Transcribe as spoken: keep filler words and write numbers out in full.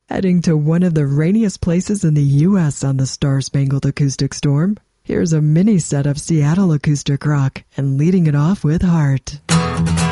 Heading to one of the rainiest places in the U S on the Star-Spangled Acoustic Storm, here's a mini set of Seattle acoustic rock, and leading it off with Heart.